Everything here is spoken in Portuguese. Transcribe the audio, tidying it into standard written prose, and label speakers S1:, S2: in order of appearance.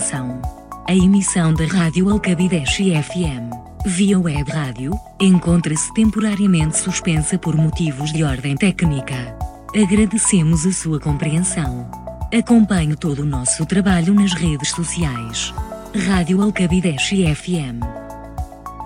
S1: informação. A emissão da Rádio Alcabideche FM, via web rádio, encontra-se temporariamente suspensa por motivos de ordem técnica. Agradecemos a sua compreensão. Acompanhe todo o nosso trabalho nas redes sociais. Rádio Alcabideche FM.